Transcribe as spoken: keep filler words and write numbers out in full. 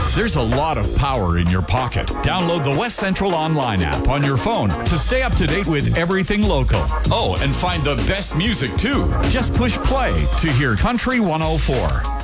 There's a lot of power in your pocket. Download the West Central Online app on your phone to stay up to date with everything local. Oh, and find the best music too. Just push play to hear Country one oh four.